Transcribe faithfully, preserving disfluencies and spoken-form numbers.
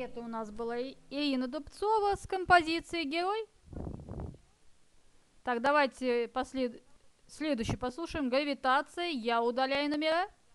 Это у нас была И- Ирина Дубцова с композицией «Герой». Так, давайте послед... следующий послушаем. «Гравитация. Я удаляю номера».